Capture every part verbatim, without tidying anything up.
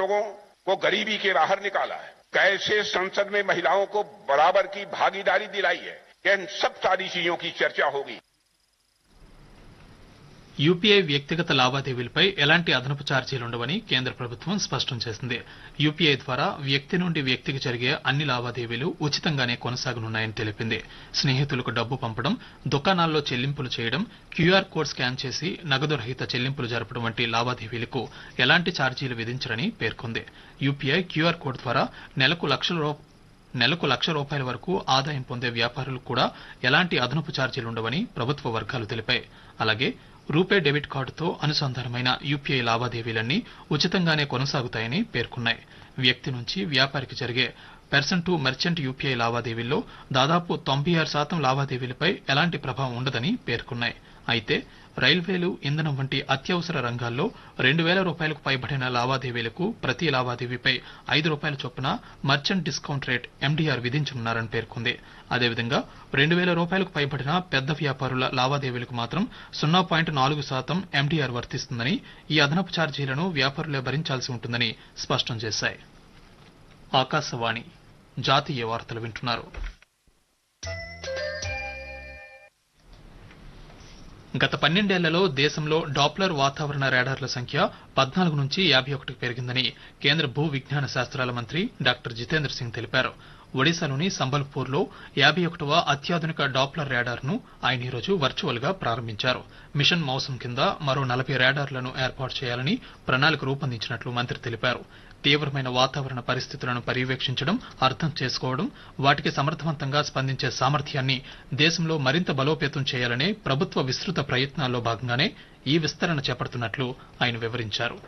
लोगों को गरीबी के बाहर निकाला है, कैसे संसद में महिलाओं को बराबर की भागीदारी दिलाई है, इन सब सारी चीजों की चर्चा होगी। యూపీఐ వ్యక్తిగత లావాదేవీలపై ఎలాంటి అదనపు ఛార్జీలుండవని కేంద్ర ప్రభుత్వం స్పష్టం చేసింది. యూపీఐ ద్వారా వ్యక్తి నుండి వ్యక్తికి జరిగే అన్ని లావాదేవీలు ఉచితంగానే కొనసాగనున్నాయని తెలిపింది. స్నేహితులకు డబ్బు పంపడం, దుకాణాల్లో చెల్లింపులు చేయడం, క్యూఆర్ కోడ్ స్కాన్ చేసి నగదు రహిత చెల్లింపులు జరపడం వంటి లావాదేవీలకు ఎలాంటి ఛార్జీలు విధించరని పేర్కొంది. యూపీఐ క్యూఆర్ కోడ్ ద్వారా నెలకు లక్షల రూపాయలు నెలకు లక్ష రూపాయల వరకు ఆదాయం పొందే వ్యాపారులకు కూడా ఎలాంటి అదనపు ఛార్జీలుండవని ప్రభుత్వ వర్గాలు తెలిపాయి. అలాగే రూపే డెబిట్ కార్డుతో అనుసంధానమైన యూపీఐ లావాదేవీలన్నీ ఉచితంగానే కొనసాగుతాయని పేర్కొన్నాయి. వ్యక్తి నుంచి వ్యాపారికి జరిగే పర్సన్ టు మర్చెంట్ యూపీఐ లావాదేవీల్లో దాదాపు తొంభై ఆరు శాతం లావాదేవీలపై ఎలాంటి ప్రభావం ఉండదని పేర్కొన్నాయి. అయితే రైల్వేలు, ఇంధనం వంటి అత్యవసర రంగాల్లో రెండు వేల రూపాయలకు పైబడిన లావాదేవీలకు ప్రతి లావాదేవీపై ఐదు రూపాయల చొప్పున మర్చెంట్ డిస్కౌంట్ రేట్ ఎండీఆర్ విధించనున్నారని పేర్కొంది. అదేవిధంగా రెండు వేల రూపాయలకు పైబడిన పెద్ద వ్యాపారుల లావాదేవీలకు మాత్రం సున్నా పాయింట్ నాలుగు శాతం ఎండీఆర్ వర్తిస్తుందని, ఈ అదనపు ఛార్జీలను వ్యాపారులే భరించాల్సి ఉంటుందని స్పష్టం చేశాయి. ఆకాశవాణి జాతీయ వార్తలు వింటున్నారు. గత పన్నెండేళ్లలో దేశంలో డాప్లర్ వాతావరణ రాడార్ల సంఖ్య పద్నాలుగు నుంచి యాభై ఒకటికి పెరిగిందని కేంద్ర భూ విజ్ఞాన శాస్త్రాల మంత్రి డాక్టర్ జితేంద్ర సింగ్ తెలిపారు. ఒడిశాలోని సంబల్పూర్లో యాభై ఒకటవ అత్యాధునిక డాప్లర్ రాడార్ను ఆయన ఈరోజు వర్చువల్ గా ప్రారంభించారు. మిషన్ మౌసం కింద మరో నలభై రాడార్లను ఏర్పాటు చేయాలని ప్రణాళిక రూపొందించినట్లు మంత్రి తెలిపారు. తీవ్రమైన వాతావరణ పరిస్థితులను పర్యవేక్షించడం, అర్థం చేసుకోవడం, వాటికి సమర్థవంతంగా స్పందించే సామర్థ్యాన్ని దేశంలో మరింత బలోపేతం చేయాలనే ప్రభుత్వ విస్తృత ప్రయత్నాల్లో భాగంగానే ఈ విస్తరణ చేపడుతున్నట్లు ఆయన వివరించారు.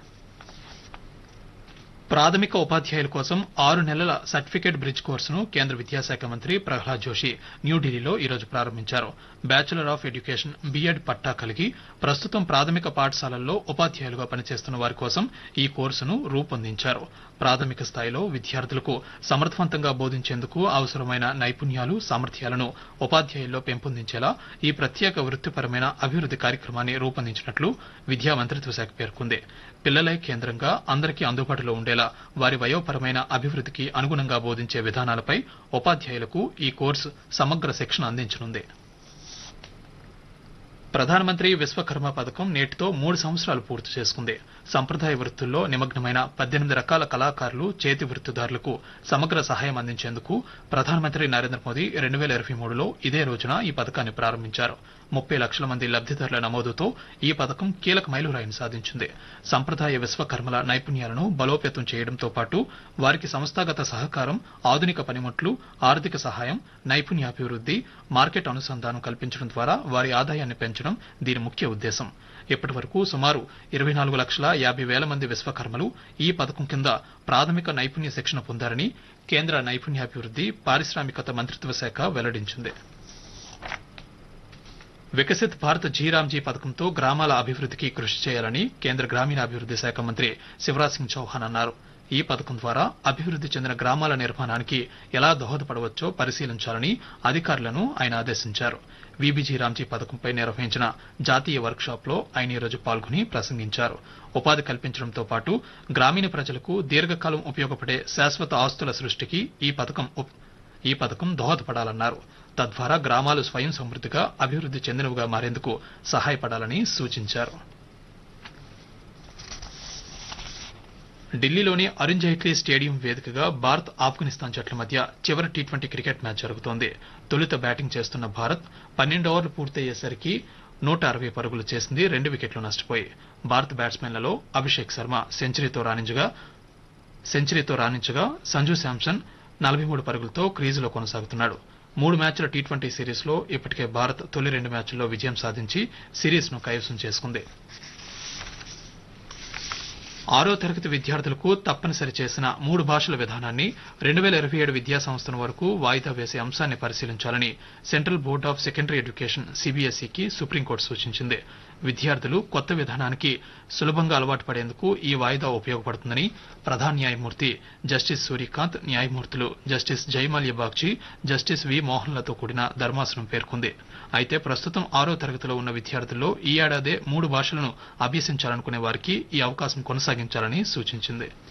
ప్రాథమిక ఉపాధ్యాయుల కోసం ఆరు నెలల సర్టిఫికేట్ బ్రిడ్జ్ కోర్సును కేంద్ర విద్యాశాఖ మంత్రి ప్రహ్లాద్ జోషి న్యూఢిల్లీలో ఈరోజు ప్రారంభించారు. బ్యాచిలర్ ఆఫ్ ఎడ్యుకేషన్ బీఎడ్ పట్టా కలిగి ప్రస్తుతం ప్రాథమిక పాఠశాలల్లో ఉపాధ్యాయులుగా పనిచేస్తున్న వారి కోసం ఈ కోర్సును రూపొందించారు. ప్రాథమిక స్థాయిలో విద్యార్థులకు సమర్థవంతంగా బోధించేందుకు అవసరమైన నైపుణ్యాలు, సామర్థ్యాలను ఉపాధ్యాయుల్లో పెంపొందించేలా ఈ ప్రత్యేక వృత్తిపరమైన అభివృద్ది కార్యక్రమాన్ని రూపొందించినట్లు విద్యా మంత్రిత్వ శాఖ పేర్కొంది. పిల్లలే కేంద్రంగా అందరికీ అందుబాటులో ఉండేలా వారి వయోపరమైన అభివృద్దికి అనుగుణంగా బోధించే విధానాలపై ఉపాధ్యాయులకు ఈ కోర్సు సమగ్ర శిక్షణ అందించనుంది. ప్రధానమంత్రి విశ్వకర్మ పథకం నేటితో మూడు సంవత్సరాలు పూర్తి చేసుకుంది. సంప్రదాయ వృత్తుల్లో నిమగ్నమైన పద్దెనిమిది రకాల కళాకారులు, చేతి వృత్తిదారులకు సమగ్ర సహాయం అందించేందుకు ప్రధానమంత్రి నరేంద్ర మోదీ రెండు వేల ఇరవై మూడులో ఇదే రోజున ఈ పథకాన్ని ప్రారంభించారు. ముప్పై లక్షల మంది లబ్దిదారుల నమోదుతో ఈ పథకం కీలక మైలురాయిని సాధించింది. సంప్రదాయ విశ్వకర్మల నైపుణ్యాలను బలోపేతం చేయడంతో పాటు వారికి సంస్థాగత సహకారం, ఆధునిక పనిముట్లు, ఆర్థిక సహాయం, నైపుణ్యాభివృద్ది, మార్కెట్ అనుసంధానం కల్పించడం ద్వారా వారి ఆదాయాన్ని పెంచడం దీని ముఖ్య ఉద్దేశం. ఇప్పటి వరకు సుమారు ఇరవై నాలుగు లక్షల యాభై వేల మంది విశ్వకర్మలు ఈ పథకం కింద ప్రాథమిక నైపుణ్య శిక్షణ పొందారని కేంద్ర నైపుణ్యాభివృద్ది, పారిశ్రామికత మంత్రిత్వ శాఖ వెల్లడించింది. వికసిత్ భారత్ జీరామ్జీ పథకంతో గ్రామాల అభివృద్దికి కృషి చేయాలని కేంద్ర గ్రామీణాభివృద్ది శాఖ మంత్రి శివరాజ్ సింగ్ చౌహాన్ అన్నారు. ఈ పథకం ద్వారా అభివృద్ది చెందిన గ్రామాల నిర్మాణానికి ఎలా దోహదపడవచ్చో పరిశీలించాలని అధికారులను ఆయన ఆదేశించారు. వీబీజీ రామ్జీ పథకంపై నిర్వహించిన జాతీయ వర్క్ షాప్ లో ఆయన ఈరోజు పాల్గొని ప్రసంగించారు. ఉపాధి కల్పించడంతో పాటు గ్రామీణ ప్రజలకు దీర్ఘకాలం ఉపయోగపడే శాశ్వత ఆస్తుల సృష్టికి ఈ పథకం ఈ పథకం దోహదపడాలన్నారు. తద్వారా గ్రామాలు స్వయం సమృద్దిగా అభివృద్ది చెందినవిగా మారేందుకు సహాయపడాలని సూచించారు. ఢిల్లీలోని అరుణ్ జైట్లీ స్టేడియం వేదికగా భారత్, ఆఫ్ఘనిస్తాన్ జట్ల మధ్య చివరి టీ ట్వంటీ క్రికెట్ మ్యాచ్ జరుగుతోంది. తొలుత బ్యాటింగ్ చేస్తున్న భారత్ పన్నెండు ఓవర్లు పూర్తయ్యేసరికి నూట అరవై పరుగులు చేసింది. రెండు వికెట్లు నష్టపోయి భారత బ్యాట్స్మెన్లలో అభిషేక్ శర్మ సెంచరీతో రాణించగా సెంచరీతో రాణించగా సంజు శాంసన్ నలభై మూడు పరుగులతో క్రీజులో కొనసాగుతున్నాడు. మూడు మ్యాచ్ల టీ ట్వంటీ సిరీస్ లో ఇప్పటికే భారత్ తొలి రెండు మ్యాచ్ల్లో విజయం సాధించి సిరీస్ ను కైవసం చేసుకుంది. ఆరో తరగతి విద్యార్థులకు తప్పనిసరి చేసిన మూడు భాషల విధానాన్ని రెండు వేల ఇరవై ఏడు విద్యా సంవత్సరం వరకు వాయిదా వేసే అంశాన్ని పరిశీలించాలని central board of secondary education సీబీఎస్ఈకి supreme court సూచించింది. విద్యార్థులు కొత్త విధానానికి సులభంగా అలవాటు పడేందుకు ఈ వాయిదా ఉపయోగపడుతుందని ప్రధాన న్యాయమూర్తి జస్టిస్ సూర్యకాంత్, న్యాయమూర్తులు జస్టిస్ జయమాల్య బాగ్చి, జస్టిస్ వి మోహన్లతో కూడిన ధర్మాసనం పేర్కొంది. అయితే ప్రస్తుతం ఆరో తరగతిలో ఉన్న విద్యార్థుల్లో ఈ ఏడాదే మూడు భాషలను అభ్యసించాలనుకునే వారికి ఈ అవకాశం కొనసాగించాలని సూచించింది.